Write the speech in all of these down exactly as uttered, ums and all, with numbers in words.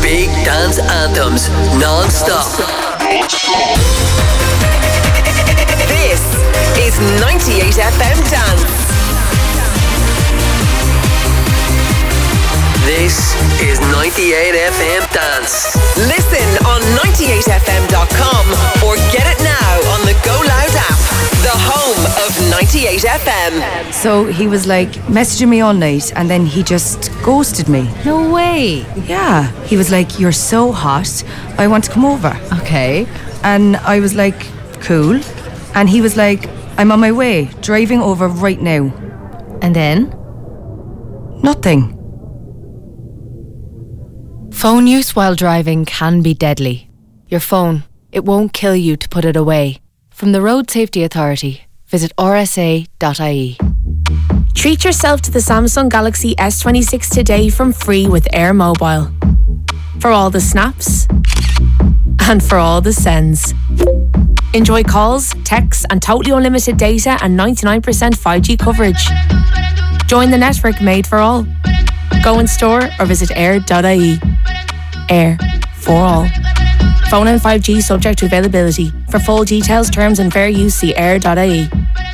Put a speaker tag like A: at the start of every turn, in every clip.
A: big dance anthems non-stop. This is ninety-eight F M Dance. This is ninety-eight F M Dance. Listen on ninety-eight F M dot com or get it now on the Go Loud app, the home of ninety-eight F M.
B: So he was like messaging me all night and then he just ghosted me.
C: No way.
B: Yeah. He was like, "You're so hot, I want to come over."
C: Okay.
B: And I was like, "Cool." And he was like, "I'm on my way, driving over right now."
C: And then?
B: Nothing.
C: Phone use while driving can be deadly. Your phone, it won't kill you to put it away. From the Road Safety Authority, visit r s a dot i e.
D: Treat yourself to the Samsung Galaxy S twenty-six today from free with Air Mobile. For all the snaps and for all the sends. Enjoy calls, texts and totally unlimited data and ninety-nine percent five G coverage. Join the network made for all. Go in store or visit air dot i e. Air for all. Phone and five G subject to availability. For full details, terms and fair use, see air dot i e.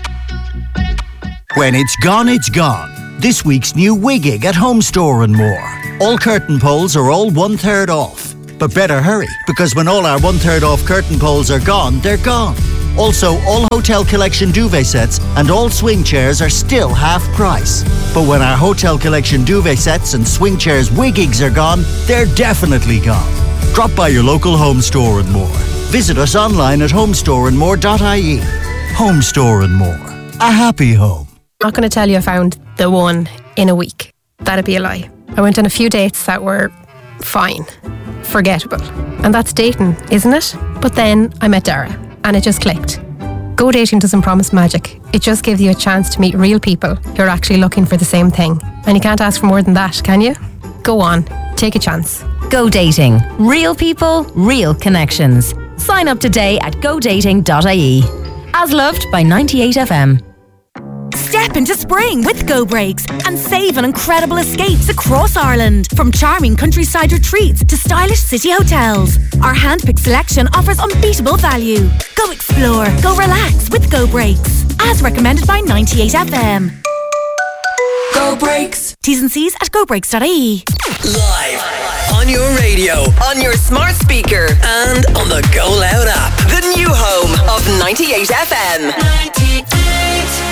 E: When it's gone, it's gone. This week's new Wiggig at Home Store and More. All curtain poles are all one third off. But better hurry, because when all our one third off curtain poles are gone, they're gone. Also, all Hotel Collection duvet sets and all swing chairs are still half price. But when our Hotel Collection duvet sets and swing chairs Wiggigs are gone, they're definitely gone. Drop by your local Home Store and More. Visit us online at home store and more dot i e. Home Store and More. A happy home.
F: I'm not going to tell you I found the one in a week. That'd be a lie. I went on a few dates that were fine, forgettable. And that's dating, isn't it? But then I met Dara. And it just clicked. Go dating doesn't promise magic. It just gives you a chance to meet real people who are actually looking for the same thing. And you can't ask for more than that, can you? Go on, take a chance.
G: Go dating. Real people, real connections. Sign up today at go dating dot i e. As loved by ninety-eight F M.
H: Step into spring with Go Breaks and save on incredible escapes across Ireland. From charming countryside retreats to stylish city hotels, our hand-picked selection offers unbeatable value. Go explore, go relax with Go Breaks. As recommended by ninety-eight F M. Go Breaks. T's and C's at go breaks dot i e.
A: Live on your radio, on your smart speaker, and on the Go Loud app. The new home of ninety-eight F M. ninety-eight.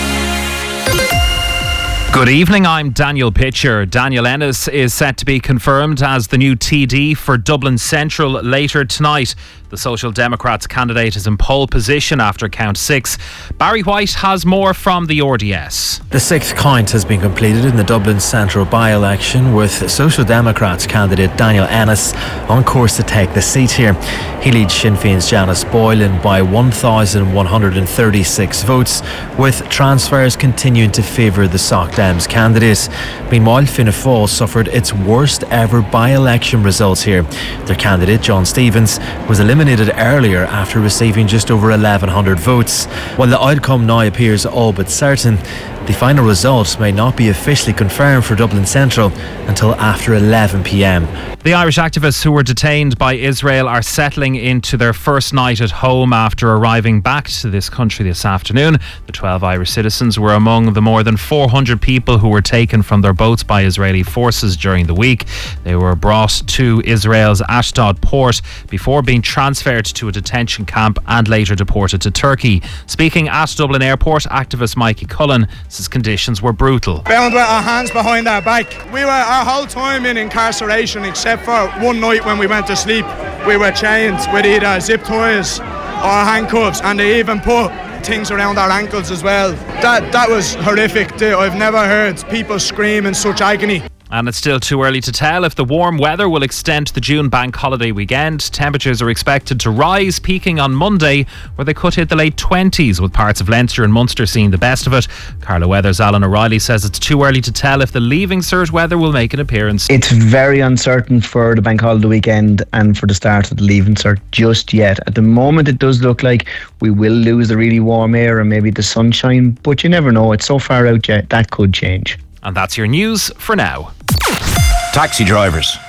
I: Good evening, I'm Daniel Pitcher. Daniel Ennis is set to be confirmed as the new T D for Dublin Central later tonight. The Social Democrats candidate is in pole position after count six. Barry White has more from the R D S.
J: The sixth count has been completed in the Dublin Central by-election, with Social Democrats candidate Daniel Ennis on course to take the seat here. He leads Sinn Féin's Janice Boylan by one thousand one hundred thirty-six votes, with transfers continuing to favour the Soc Dems candidate. Meanwhile, Fianna Fáil suffered its worst ever by-election results here. Their candidate, John Stevens, was eliminated earlier after receiving just over eleven hundred votes. While the outcome now appears all but certain, the final results may not be officially confirmed for Dublin Central until after eleven p m.
I: The Irish activists who were detained by Israel are settling into their first night at home after arriving back to this country this afternoon. The twelve Irish citizens were among the more than four hundred people who were taken from their boats by Israeli forces during the week. They were brought to Israel's Ashdod port before being transferred to a detention camp and later deported to Turkey. Speaking at Dublin Airport, activist Mikey Cullen says conditions were brutal.
K: Bound with our hands behind our back. We were our whole time in incarceration except for one night when we went to sleep. We were chained with either zip ties or handcuffs, and they even put things around our ankles as well. That that was horrific. I've never heard people scream in such agony.
I: And it's still too early to tell if the warm weather will extend to the June bank holiday weekend. Temperatures are expected to rise, peaking on Monday, where they could hit the late twenties, with parts of Leinster and Munster seeing the best of it. Carlo Weather's Alan O'Reilly says it's too early to tell if the Leaving Cert weather will make an appearance.
L: It's very uncertain for the bank holiday weekend and for the start of the Leaving Cert just yet. At the moment, it does look like we will lose the really warm air and maybe the sunshine, but you never know. It's so far out yet, that could change.
I: And that's your news for now.
M: Taxi drivers,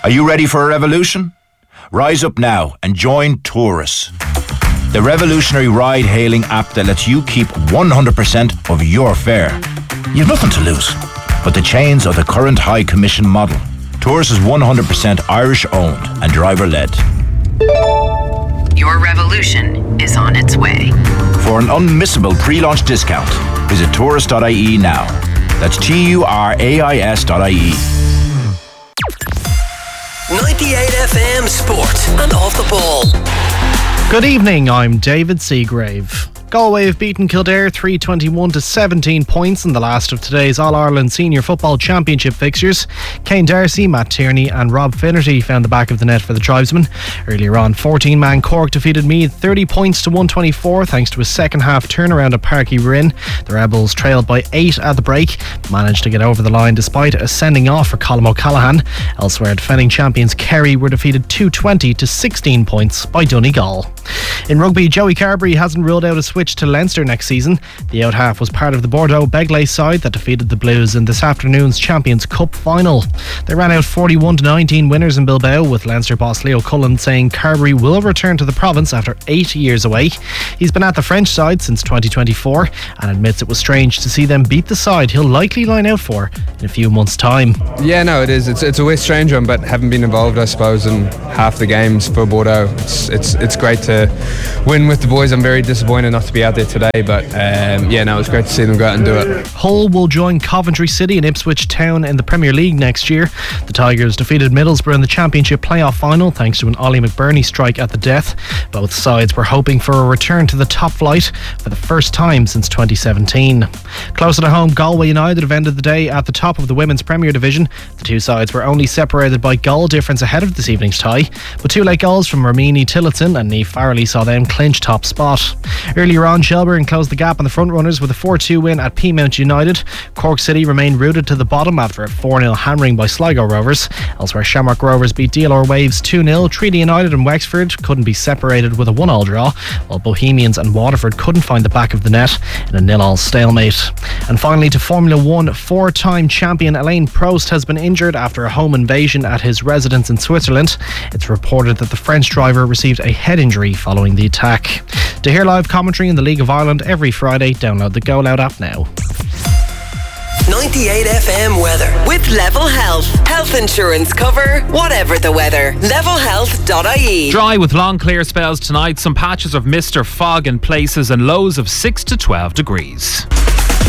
M: Are you ready for a revolution? Rise up now and join Taurus, the revolutionary ride-hailing app that lets you keep one hundred percent of your fare. You've nothing to lose but the chains of the current high commission model. Taurus is one hundred percent Irish-owned and driver-led.
A: Your revolution is on its way.
M: For an unmissable pre-launch discount, visit Taurus dot I E now. That's T U R A I S dot I E.
A: ninety-eight F M Sport and Off the Ball.
N: Good evening, I'm David Seagrave. Galway have beaten Kildare three twenty-one to seventeen points in the last of today's All-Ireland Senior Football Championship fixtures. Kane Darcy, Matt Tierney and Rob Finnerty found the back of the net for the tribesmen. Earlier on, fourteen-man Cork defeated Meath thirty points to one twenty-four thanks to a second-half turnaround at Páirc Uí Rinn. The Rebels trailed by eight at the break, managed to get over the line despite a sending off for Colm O'Callaghan. Elsewhere, defending champions Kerry were defeated two twenty to sixteen points by Donegal. In rugby, Joey Carberry hasn't ruled out a switch to Leinster next season. The out half was part of the Bordeaux Begley side that defeated the Blues in this afternoon's Champions Cup final. They ran out forty-one to nineteen winners in Bilbao, with Leinster boss Leo Cullen saying Carberry will return to the province after eight years away. He's been at the French side since twenty twenty-four and admits it was strange to see them beat the side he'll likely line out for in a few months' time.
O: Yeah, no, it is. It's it's a way strange one, but having been involved, I suppose, in half the games for Bordeaux, it's it's it's great to win with the boys. I'm very disappointed not to be out there today, but um, yeah, no, it's great to see them go out and do it.
N: Hull will join Coventry City and Ipswich Town in the Premier League next year. The Tigers defeated Middlesbrough in the Championship playoff final thanks to an Ollie McBurney strike at the death. Both sides were hoping for a return to the top flight for the first time since twenty seventeen. Closer to home, Galway United have ended the day at the top of the Women's Premier Division. The two sides were only separated by goal difference ahead of this evening's tie, but two late goals from Romini Tillotson and Niamh Farrelly saw them clinch top spot. Earlier on, Shelburne closed the gap on the front runners with a four two win at Peamount United. Cork City remained rooted to the bottom after a four nil hammering by Sligo Rovers. Elsewhere, Shamrock Rovers beat D L R Waves two nil. Treaty United and Wexford couldn't be separated with a one all draw, while Bohemians and Waterford couldn't find the back of the net in a nil all stalemate. And finally, to Formula One, four-time champion Alain Prost has been injured after a home invasion at his residence in Switzerland. It's reported that the French driver received a head injury following the attack. To hear live commentary in the League of Ireland every Friday, download the Go Loud app now.
A: ninety-eight F M weather with Level Health. Health insurance cover, whatever the weather. level health dot I E.
I: Dry with long clear spells tonight, some patches of mist or fog in places and lows of six to twelve degrees.